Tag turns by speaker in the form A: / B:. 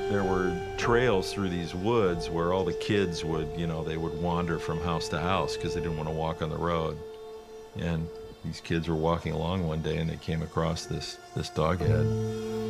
A: There were trails through these woods where all the kids would, they would wander from house to house because they didn't want to walk on the road. And these kids were walking along one day and they came across this dog head.